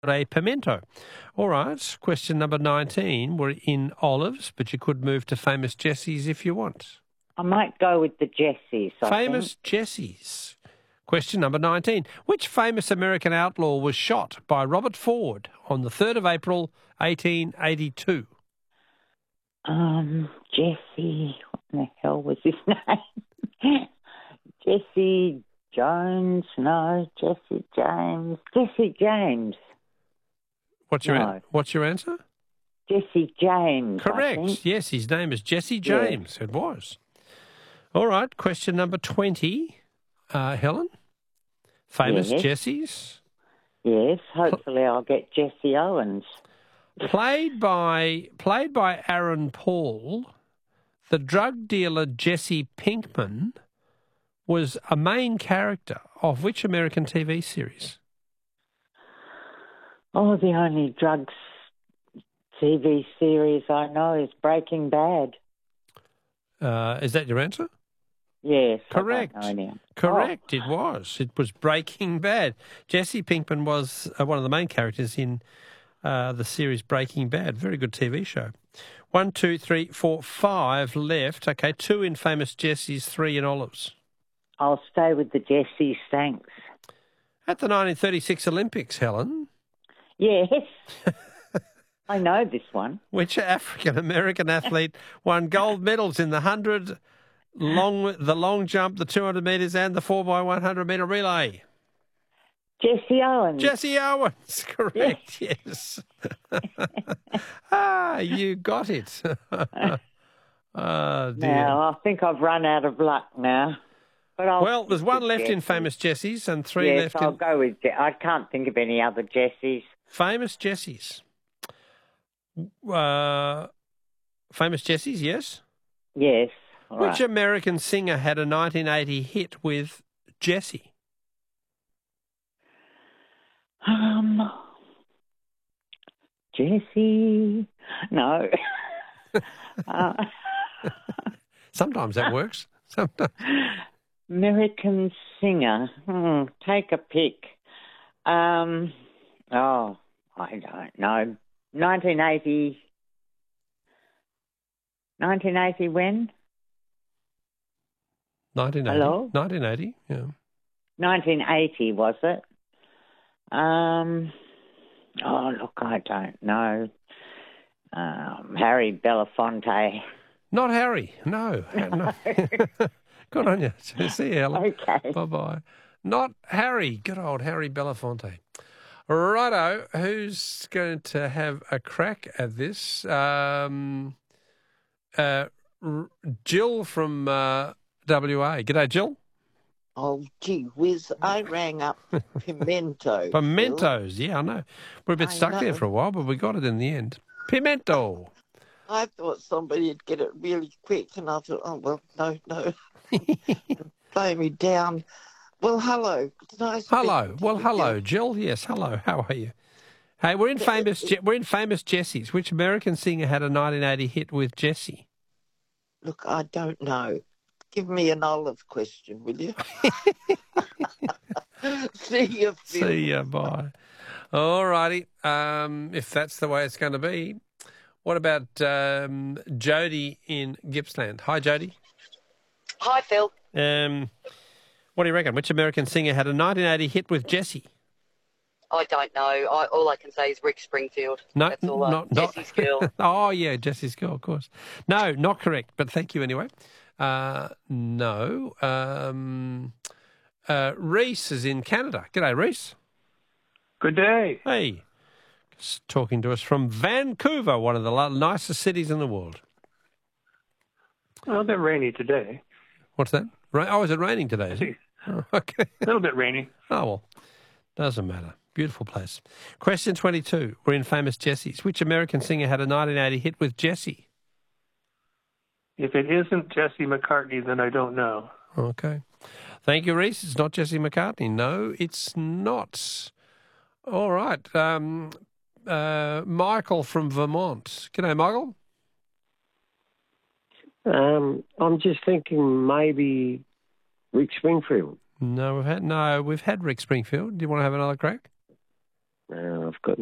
a pimento. All right, question number 19. We're in olives, but you could move to famous Jessies if you want. I might go with the Jessies, Famous Jessies. Question number 19. Which famous American outlaw was shot by Robert Ford on the 3rd of April, 1882? Jesse, what the hell was his name? Jesse Jones, no, Jesse James. Jesse James. What's your answer? Jesse James. Correct. Yes, his name is Jesse James. Yes. It was. All right, question number 20. Helen? Famous Jessies? Yes, hopefully I'll get Jesse Owens. Played by Aaron Paul, the drug dealer Jesse Pinkman was a main character of which American TV series? Oh, the only drugs TV series I know is Breaking Bad. Is that your answer? Yes. Correct. Correct. It was. It was Breaking Bad. Jesse Pinkman was one of the main characters in the series Breaking Bad. Very good TV show. 1, 2, 3, 4, 5 left. Okay, 2 in famous Jessies, 3 in olives. I'll stay with the Jessies, thanks. At the 1936 Olympics, Helen. Yes. I know this one. Which African-American athlete won gold medals in the 100, the long jump, the 200 metres and the 4x100 metre relay? Jesse Owens. Jesse Owens, correct, yes. You got it. Oh, dear. Now, I think I've run out of luck now. But there's 1 left in famous Jessies and 3 left in... I'll go with... I can't think of any other Jessies. Famous Jessies. Famous Jessies, yes? Yes. Which American singer had a 1980 hit with Jessie? Jessie. No. Sometimes that works. Sometimes. American singer. Take a pick. I don't know. 1980. 1980 when? 1980. Hello? 1980, yeah. 1980, was it? Look, I don't know. Harry Belafonte. Not Harry, no. Good on you. See you, Helen. Okay. Bye-bye. Not Harry. Good old Harry Belafonte. Righto, who's going to have a crack at this? Jill from WA. G'day, Jill. Oh, gee whiz, I rang up Pimento. Pimentos, yeah, I know. We're a bit stuck there for a while, but we got it in the end. Pimento. I thought somebody'd get it really quick, and I thought, oh, well, no. Blow me down. Well, hello. Hello, Jill. Yes, hello. How are you? Hey, we're in famous Jessies. Which American singer had a 1980 hit with Jessie? Look, I don't know. Give me an olive question, will you? See you, Phil. See you, bye. All righty. If that's the way it's going to be, what about Jody in Gippsland? Hi, Jody. Hi, Phil. What do you reckon? Which American singer had a 1980 hit with Jessie? I don't know. All I can say is Rick Springfield. That's all. Jessie's girl. Oh, yeah, Jessie's girl, of course. No, not correct, but thank you anyway. No. Reese is in Canada. G'day, Reese. Good day. Hey. Talking to us from Vancouver, one of the nicest cities in the world. Well, a bit rainy today. What's that? Oh, is it raining today? Is it? Oh, okay. A little bit rainy. Oh, well, doesn't matter. Beautiful place. Question 22. We're in famous Jessies. Which American singer had a 1980 hit with Jessie? If it isn't Jesse McCartney, then I don't know. Okay. Thank you, Reese. It's not Jesse McCartney. No, it's not. All right. Michael from Vermont. G'day, Michael. I'm just thinking maybe Rick Springfield. No, we've had Rick Springfield. Do you want to have another crack? I've got